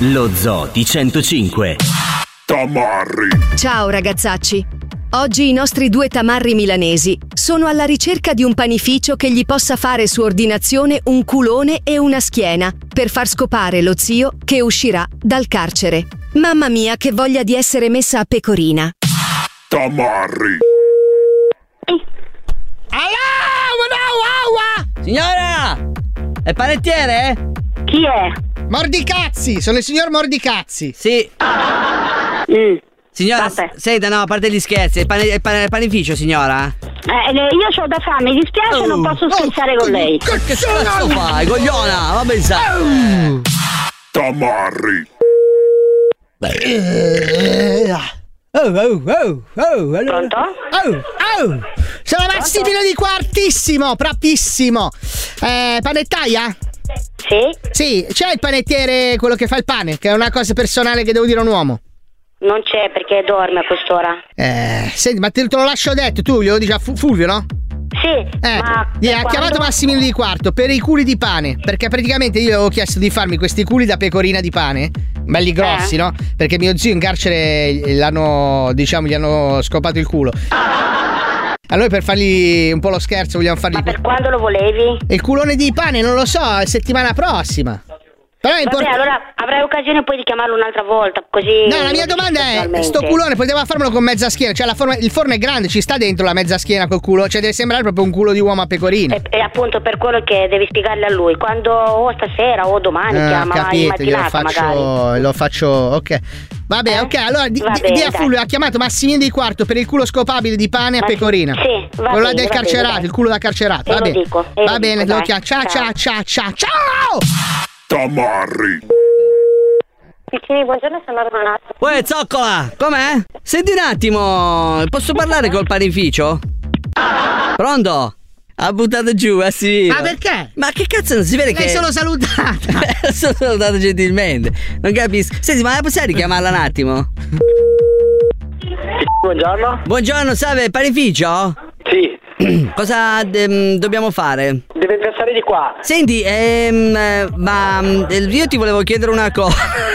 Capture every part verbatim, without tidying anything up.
Lo Zoo di centocinque. Tamarri. Ciao ragazzacci. Oggi i nostri due tamarri milanesi sono alla ricerca di un panificio che gli possa fare su ordinazione un culone e una schiena per far scopare lo zio che uscirà dal carcere. Mamma mia, che voglia di essere messa a pecorina. Tamarri. Signora! È panettiere? Chi è? Mordicazzi, sono il signor Mordicazzi. Sì. Mm. Signora, Vabbè. senta, no, a parte gli scherzi, è il, pane, il, pane, il panificio, signora? Eh, io ho da fame, mi dispiace, Oh. non posso scherzare con lei. Che cazzo fai, cogliona? Va bene, sa. Tamarri. Oh, oh, oh, oh, allora. Pronto? Oh, oh. Sono Massimino di Quartissimo, propissimo. Eh, panettaia? Sì? Sì, c'è il panettiere, quello che fa il pane, che è una cosa personale che devo dire a un uomo. Non c'è perché dorme a quest'ora. Eh, senti, ma te, te lo lascio detto, tu glielo dici a Fu- Fulvio, no? Sì, Eh, ma gli ha quando- chiamato Massimino di Quarto per i culi di pane, perché praticamente io gli avevo chiesto di farmi questi culi da pecorina di pane, belli grossi, Eh. no? Perché mio zio in carcere l'hanno, diciamo, gli hanno scopato il culo. Allora per fargli un po' lo scherzo vogliamo fargli Ma per quando lo volevi? il culone di pane, non lo so, settimana prossima. Però è Vabbè, importante. allora avrai occasione poi di chiamarlo un'altra volta, così. No, la mia domanda è: personalmente. sto culone poteva farmelo con mezza schiena? Cioè la forma- il forno è grande, ci sta dentro la mezza schiena col culo? Cioè deve sembrare proprio un culo di uomo a pecorina. E, e appunto per quello che devi spiegarle a lui. Quando o stasera o domani Ah, chiama in capito, glielo mattinata magari. faccio, lo faccio, ok. Vabbè, Eh? ok, allora di, Va di, bene, di a dai. Fulvio ha chiamato Massimino di Quarto per il culo scopabile di pane a Ma- pecorina. sì, va quello là bene, del va carcerato, bene, dai. il culo da carcerato. E Va lo bene, dico, e va lo bene, dico, lo dai. chiamo. Ciao, ciao, Ciao. ciao, ciao, ciao. Tamarri. Piccini, buongiorno, sono Romanazzo. Uè, zoccola, com'è? Senti un attimo, posso parlare col panificio? Pronto? Ha buttato giù, eh sì. Ma perché? Ma che cazzo non si vede L'hai che... solo salutata. Sono salutato gentilmente. Non capisco. Senti, ma possiamo richiamarla un attimo? Buongiorno. Buongiorno, salve, panificio? Sì, Cosa ehm, dobbiamo fare? deve passare di qua. Senti, ehm, eh, ma mm, io ti volevo chiedere una cosa.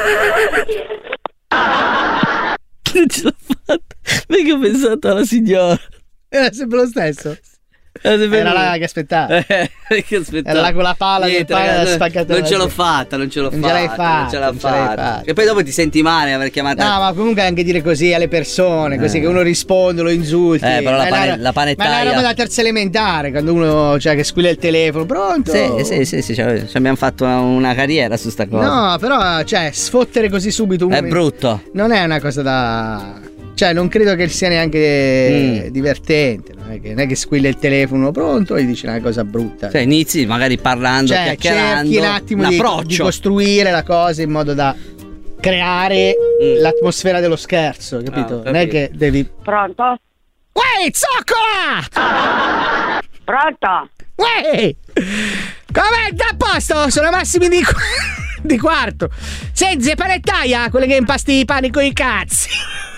Non ce l'ho fatta. Perché ho pensato alla signora. Era sempre lo stesso. Era sempre Era lui. là che aspettava. Eh, che aspettavo. Era là con la pala del Niente, pane, ragazzi, l'ha spaccata non la- ce l'ho fatta, non ce l'ho Non fatta. ce l'hai fatta, non ce l'ho non ce l'hai fatta. fatta. E poi dopo ti senti male aver chiamato. No, ma comunque anche dire così alle persone, così Eh. che uno risponde, lo insulti. Eh, però la Ma è pane- una- la panettaia- Ma è una roba da terza elementare, quando uno, cioè, che squilla il telefono, pronto? Sì, sì, sì, sì, ci ci abbiamo fatto una, una carriera su sta cosa. No, però, cioè, sfottere così subito uno È brutto. non è una cosa da... Cioè, non credo che sia neanche Mm. divertente. Non è, che, non è che squilla il telefono, pronto, e dici una cosa brutta. Cioè, inizi magari parlando, Cioè, chiacchierando. cerchi un attimo un di, approccio. di costruire la cosa in modo da creare Mm. l'atmosfera dello scherzo, capito? Ah, non è che devi... Pronto? Uè, zoccola! Pronto? Uè! Com'è? Da a posto? Sono Massimi di, Qu- di Quarto. Senti, panettaia, quelle che impasti i pani con i cazzi.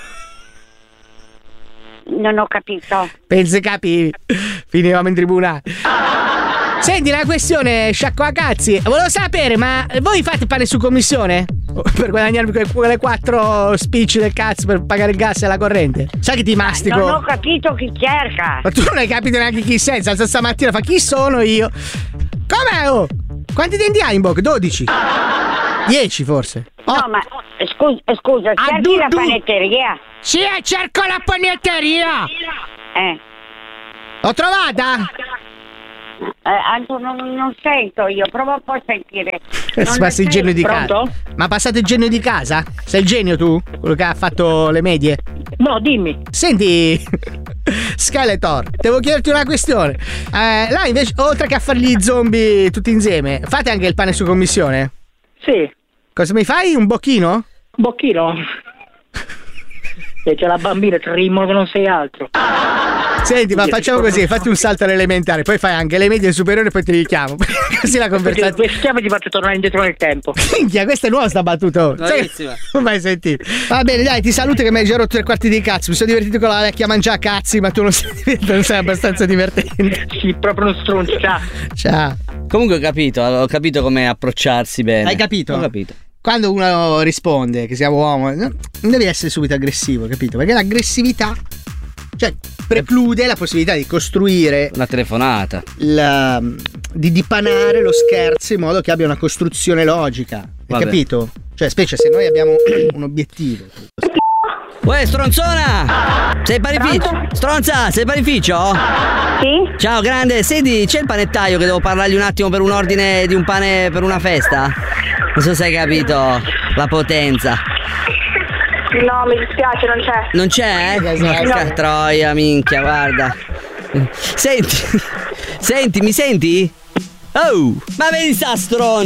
Non ho capito. Pensi capivi. Finivamo in tribunale. Senti, la questione sciacqua cazzi. Volevo sapere, ma voi fate pane su commissione? Per guadagnarvi que- quelle quattro spicci del cazzo per pagare il gas e la corrente? Sai che ti mastico? Non ho capito chi cerca. Ma tu non hai capito neanche chi sei. Alza stamattina fa chi sono io? Com'è? Oh? Quanti denti hai in bocca? dodici? dieci forse? Oh. No, ma scusa, scusa Ah, cerchi du- la du- panetteria? Sì, cerco la panetteria. Eh. L'ho trovata? Eh, Anto, non, non sento io, prova un po' a sentire. Eh, Non passi il ne genio di sento. casa. Pronto? Ma ha passato il genio di casa? Sei il genio tu? Quello che ha fatto le medie? No, dimmi. Senti, Skeletor, devo chiederti una questione. Eh, là invece, oltre che a fare gli zombie tutti insieme, fate anche il pane su commissione? Sì, Cosa mi fai? Un bocchino? bocchino. E c'è la bambina, ti rimo che non sei altro. Senti, ma facciamo così, fatti un salto all'elementare, poi fai anche le medie e superiori e poi ti richiamo. Così la Perché conversazione. questa chiave ti faccio tornare indietro nel tempo. Minchia, questa è nuova sta battuta. Sai che- Bravissima. Non mai sentito. Va bene, dai, ti saluto che mi hai già rotto tre quarti di cazzo. Mi sono divertito con la vecchia mangiare cazzi, ma tu non sei, non sei abbastanza divertente. Sì, proprio uno stronzo. Ciao. Ciao. Comunque ho capito, ho capito come approcciarsi bene. Hai capito? Ho capito. quando uno risponde che siamo uomo, no, non devi essere subito aggressivo, capito? Perché l'aggressività, cioè, preclude la possibilità di costruire una telefonata, la, di dipanare lo scherzo in modo che abbia una costruzione logica. Hai Vabbè. capito? Cioè, specie se noi abbiamo un obiettivo. Uè, stronzona! Sei panificio? Stronza, sei panificio? Sì? Ciao, grande. Senti, c'è il panettaio che devo parlargli un attimo per un ordine di un pane per una festa? Non so se hai capito la potenza. No, mi dispiace, non c'è. Non c'è? Eh? Porca troia, minchia, guarda. Senti, senti, mi senti? Oh, ma vedi sta stronza!